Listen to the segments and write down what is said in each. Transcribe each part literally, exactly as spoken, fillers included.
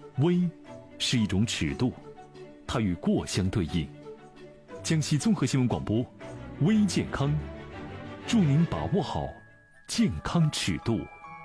微是一种尺度，它与过相对应。江西综合新闻广播，微健康，祝您把握好健康尺度。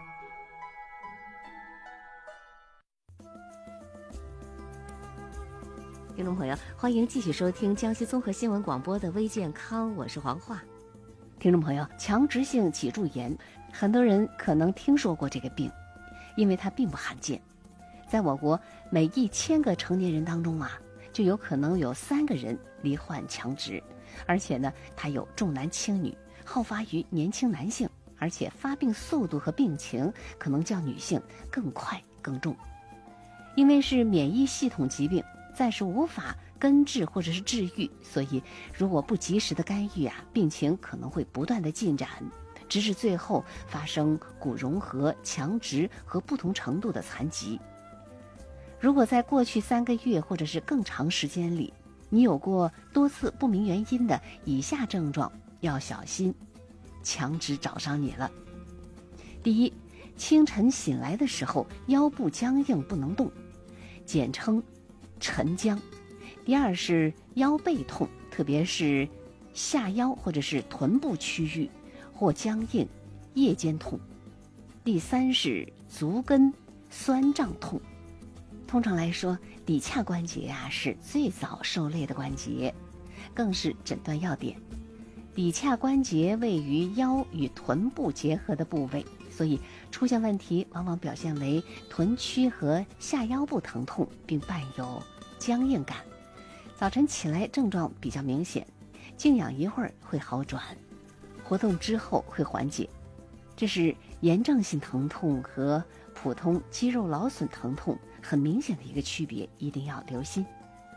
听众朋友，欢迎继续收听江西综合新闻广播的微健康，我是黄华。听众朋友，强直性脊柱炎，很多人可能听说过这个病，因为它并不罕见。在我国，每一千个成年人当中啊，就有可能有三个人罹患强直，而且呢，它有重男轻女，好发于年轻男性，而且发病速度和病情可能较女性更快更重。因为是免疫系统疾病，暂时无法根治或者是治愈，所以如果不及时的干预啊，病情可能会不断的进展，直至最后发生骨融合、强直和不同程度的残疾。如果在过去三个月或者是更长时间里，你有过多次不明原因的以下症状，要小心，强直找上你了。第一，清晨醒来的时候腰部僵硬不能动，简称晨僵。第二是腰背痛，特别是下腰或者是臀部区域或僵硬，夜间痛。第三是足跟酸胀痛。通常来说，骶髂关节啊是最早受累的关节，更是诊断要点。骶髂关节位于腰与臀部结合的部位，所以出现问题往往表现为臀区和下腰部疼痛，并伴有僵硬感。早晨起来症状比较明显，静养一会儿会好转，活动之后会缓解。这是炎症性疼痛和普通肌肉劳损疼痛很明显的一个区别，一定要留心。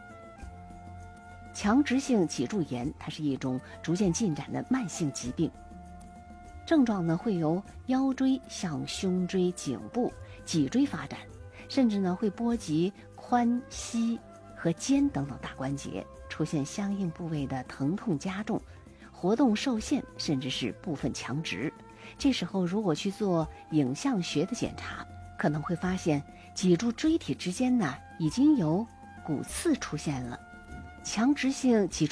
强直性脊柱炎，它是一种逐渐进展的慢性疾病，症状呢会由腰椎向胸椎、颈部、脊椎发展，甚至呢会波及髋、膝和肩等等大关节，出现相应部位的疼痛加重，活动受限，甚至是部分强直。这时候如果去做影像学的检查，可能会发现脊柱椎体之间呢已经有骨刺出现了。强直性脊